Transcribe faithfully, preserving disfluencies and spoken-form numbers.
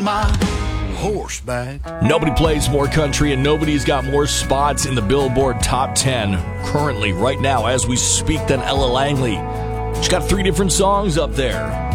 my horseback. Nobody plays more country, and nobody's got more spots in the Billboard Top ten currently, right now, as we speak, than Ella Langley. She's got three different songs up there.